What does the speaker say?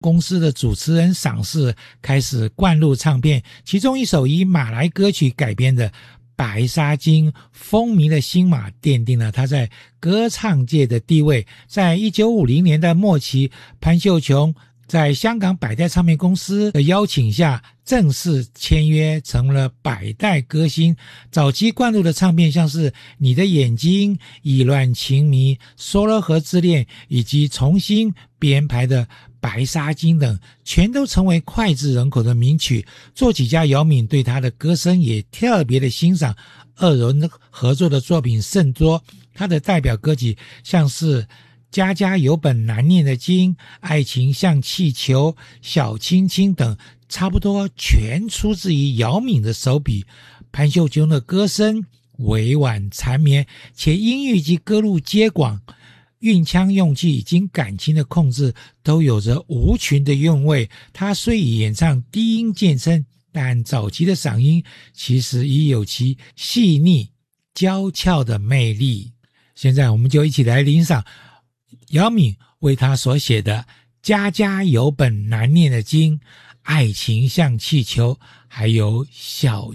公司的主持人赏识，开始灌录唱片，其中一首以马来歌曲改编的《白沙巾》风靡了新马，奠定了他在歌唱界的地位。在1950年的末期，潘秀琼在香港百代唱片公司的邀请下正式签约，成了百代歌星。早期灌录的唱片像是《你的眼睛》、《意乱情迷》、《梭罗河之恋》以及重新编排的《白沙巾》等，全都成为脍炙人口的名曲。作曲家姚敏对他的歌声也特别的欣赏，二人合作的作品甚多。他的代表歌曲像是家家有本难念的经、爱情像气球、小亲亲等，差不多全出自于姚敏的手笔。潘秀琼的歌声委婉缠绵，且音域及歌路皆广，韵腔用气以及感情的控制都有着无穷的韵味。他虽以演唱低音见称，但早期的嗓音其实已有其细腻娇俏的魅力。现在我们就一起来欣赏姚敏为他所写的《家家有本难念的经》、爱情像气球，还有小